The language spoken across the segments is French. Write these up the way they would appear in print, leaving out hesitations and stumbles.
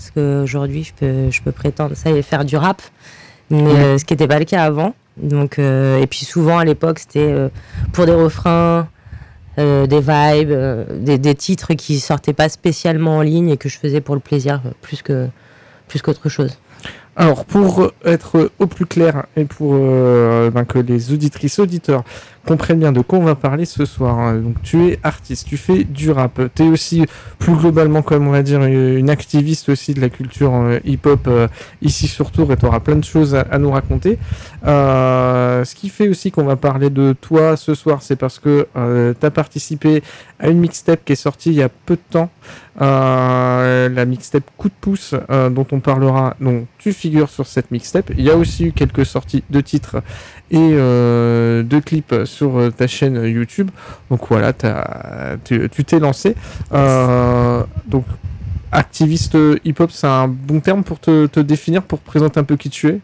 parce qu'aujourd'hui, je peux prétendre ça et faire du rap, mais ce qui n'était pas le cas avant. Donc, et puis souvent, à l'époque, c'était pour des refrains, des vibes, des titres qui sortaient pas spécialement en ligne et que je faisais pour le plaisir plus qu'autre chose. Alors, pour être au plus clair et pour que les auditrices, auditeurs comprennent bien de quoi on va parler ce soir. Hein. Donc, tu es artiste, tu fais du rap. Tu es aussi, plus globalement, comme on va dire, une activiste aussi de la culture hip-hop ici sur Tours et tu auras plein de choses à nous raconter. Ce qui fait aussi qu'on va parler de toi ce soir, c'est parce que tu as participé à une mixtape qui est sortie il y a peu de temps. La mixtape Coup de pouce dont on parlera, donc tu figures sur cette mixtape. Il y a aussi eu quelques sorties de titres et de clips sur ta chaîne YouTube. Donc voilà, tu t'es lancé. Donc activiste hip-hop, c'est un bon terme pour te définir, pour présenter un peu qui tu es?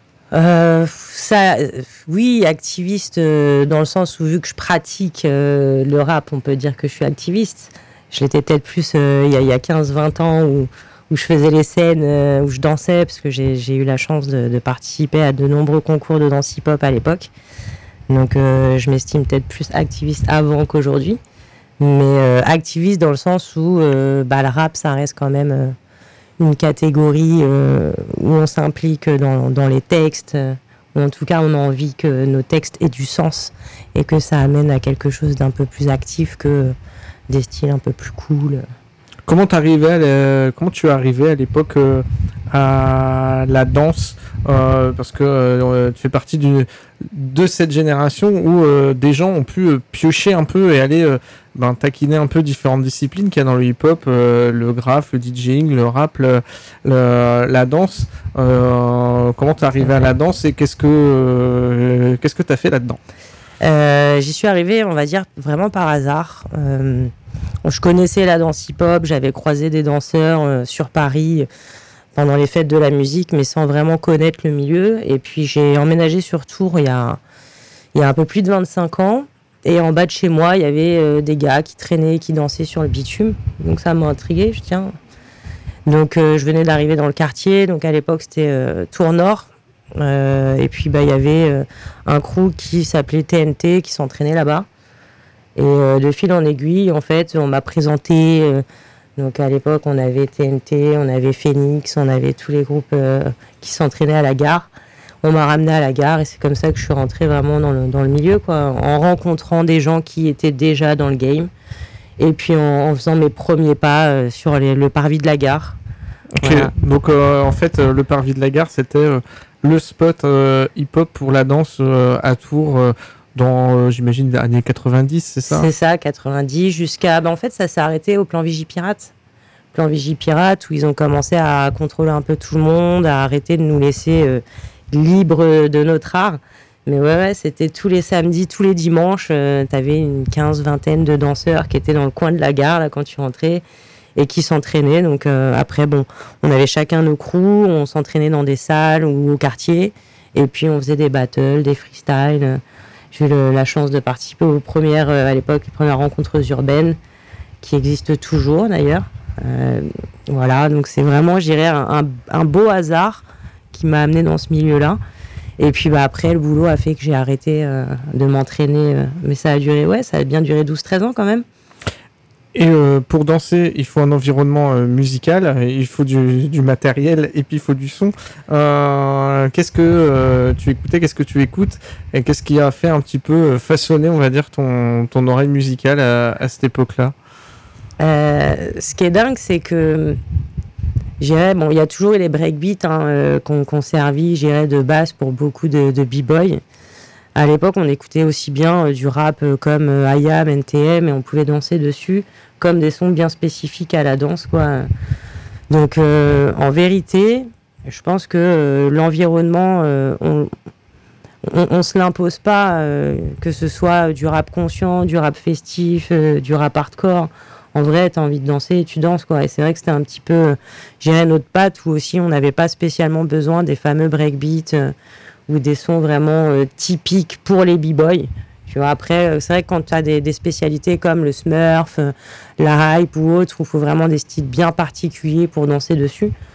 Oui, activiste dans le sens où vu que je pratique le rap, on peut dire que je suis activiste. Je l'étais peut-être plus il y a 15-20 ans où je faisais les scènes, où je dansais, parce que j'ai eu la chance de participer à de nombreux concours de danse hip-hop à l'époque. Donc je m'estime peut-être plus activiste avant qu'aujourd'hui. Mais activiste dans le sens où le rap, ça reste quand même une catégorie où on s'implique dans les textes, ou en tout cas on a envie que nos textes aient du sens et que ça amène à quelque chose d'un peu plus actif que des styles un peu plus cool. Comment tu es arrivé à l'époque à la danse parce que tu fais partie de cette génération où des gens ont pu piocher un peu et aller taquiner un peu différentes disciplines qu'il y a dans le hip-hop, le graphe, le DJing, le rap, la danse. Comment tu es arrivé à la danse et qu'est-ce que tu as fait là-dedans? J'y suis arrivée, on va dire, vraiment par hasard. Je connaissais la danse hip-hop, j'avais croisé des danseurs sur Paris pendant les fêtes de la musique, mais sans vraiment connaître le milieu. Et puis j'ai emménagé sur Tours il y a un peu plus de 25 ans. Et en bas de chez moi, il y avait des gars qui traînaient, qui dansaient sur le bitume. Donc ça m'a intriguée, tiens. Donc je venais d'arriver dans le quartier. Donc à l'époque, c'était Tours Nord. Et puis il y avait un crew qui s'appelait TNT qui s'entraînait là-bas. Et de fil en aiguille, en fait, on m'a présenté. Donc à l'époque, on avait TNT, on avait Phoenix, on avait tous les groupes qui s'entraînaient à la gare. On m'a ramené à la gare et c'est comme ça que je suis rentrée vraiment dans le milieu, quoi, en rencontrant des gens qui étaient déjà dans le game. Et puis en faisant mes premiers pas sur le parvis de la gare. Ok, voilà. Donc en fait, le parvis de la gare, c'était le spot hip-hop pour la danse à Tours dans, j'imagine, les années 90, c'est ça? C'est ça, 90, jusqu'à... en fait, ça s'est arrêté au plan Vigipirate. Plan Vigipirate, où ils ont commencé à contrôler un peu tout le monde, à arrêter de nous laisser libres de notre art. Mais ouais, c'était tous les samedis, tous les dimanches, t'avais une vingtaine de danseurs qui étaient dans le coin de la gare, là, quand tu rentrais, et qui s'entraînaient. Donc après, on avait chacun nos crews, on s'entraînait dans des salles ou au quartier, et puis on faisait des battles, des freestyles. J'ai eu la chance de participer aux premières, à l'époque, les premières rencontres urbaines, qui existent toujours d'ailleurs. Voilà, donc c'est vraiment, je dirais, un beau hasard qui m'a amené dans ce milieu-là. Et puis après, le boulot a fait que j'ai arrêté de m'entraîner. Mais ça a bien duré 12-13 ans quand même. Et pour danser, il faut un environnement musical, il faut du matériel et puis il faut du son. Qu'est-ce que tu écoutais, qu'est-ce que tu écoutes et qu'est-ce qui a fait un petit peu façonner, on va dire, ton oreille musicale à cette époque-là? Ce qui est dingue, c'est que il y a toujours eu les breakbeats qu'on servi, de base pour beaucoup de b-boys. À l'époque, on écoutait aussi bien du rap comme IAM, NTM, et on pouvait danser dessus, comme des sons bien spécifiques à la danse, quoi. Donc, en vérité, je pense que l'environnement, on se l'impose pas, que ce soit du rap conscient, du rap festif, du rap hardcore. En vrai, t'as envie de danser et tu danses, quoi. Et c'est vrai que c'était un petit peu, notre patte, où aussi on n'avait pas spécialement besoin des fameux breakbeats ou des sons vraiment typiques pour les b-boys. Tu vois, après, c'est vrai que quand tu as des spécialités comme le smurf, la hype ou autre, où il faut vraiment des styles bien particuliers pour danser dessus,